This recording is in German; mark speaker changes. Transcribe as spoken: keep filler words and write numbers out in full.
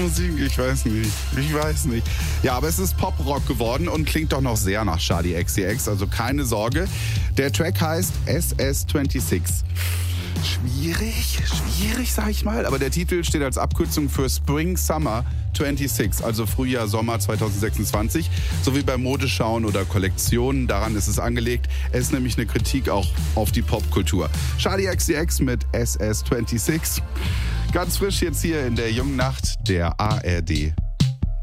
Speaker 1: Musik, ich weiß nicht. Ich weiß nicht. Ja, aber es ist Pop-Rock geworden und klingt doch noch sehr nach Charli X C X, also keine Sorge. Der Track heißt S S sechsundzwanzig. Schwierig, schwierig, sag ich mal. Aber der Titel steht als Abkürzung für Spring Summer sechsundzwanzig, also Frühjahr, Sommer zwanzig sechsundzwanzig. So wie bei Modeschauen oder Kollektionen, daran ist es angelegt. Es ist nämlich eine Kritik auch auf die Popkultur. Charli X C X mit S S sechsundzwanzig. Ganz frisch jetzt hier in der jungen Nacht der A R D.